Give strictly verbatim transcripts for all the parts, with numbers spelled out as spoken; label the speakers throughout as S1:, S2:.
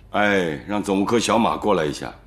S1: 哎，让总务科小马过来一下。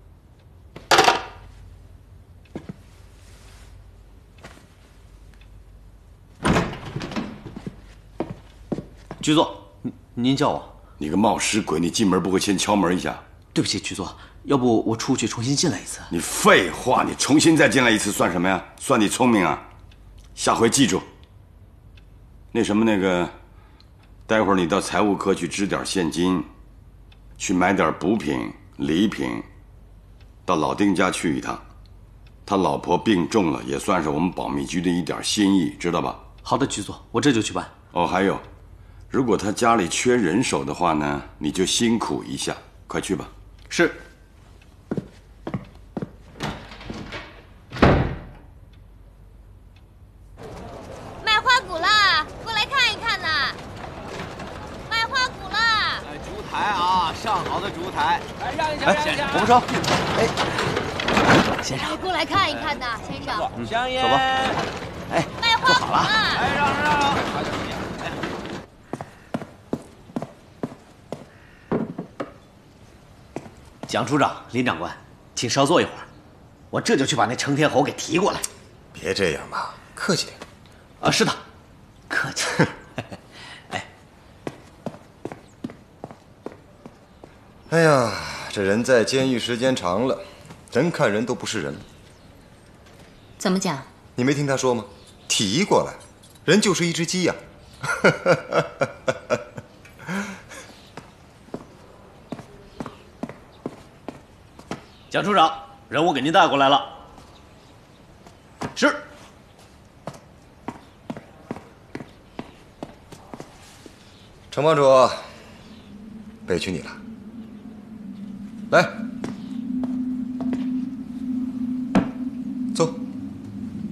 S2: 局座，您您叫我？
S1: 你个冒失鬼！你进门不会先敲门一下？
S2: 对不起，局座，要不我出去重新进来一次？
S1: 你废话！你重新再进来一次算什么呀？算你聪明啊！下回记住。那什么，那个，待会儿你到财务科去支点现金，去买点补品、礼品，到老丁家去一趟。他老婆病重了，也算是我们保密局的一点心意，知道吧？
S2: 好的，局座，我这就去办。
S1: 哦，还有，如果他家里缺人手的话呢，你就辛苦一下，快去吧。
S2: 是。
S3: 卖花鼓啦，过来看一看呐！卖花鼓啦！
S4: 哎，烛台啊，上好的烛台。
S5: 哎，让一下，让一下。
S2: 我不收。哎，先生，
S3: 哎，过来看一看呐，先生。
S5: 嗯，香烟。
S2: 走吧。哎，
S3: 卖花鼓啦！
S5: 哎，让让让。
S2: 蒋处长、林长官，请稍坐一会儿，我这就去把那程天侯给提过来。
S6: 别这样嘛，客气点。
S2: 啊，是的，客气。哎，
S6: 哎呀，这人在监狱时间长了，人看人都不是人。
S3: 怎么讲？
S6: 你没听他说吗？提过来，人就是一只鸡呀。
S2: 蒋处长，人我给您带过来了。是。
S6: 程帮主，委屈你了。来。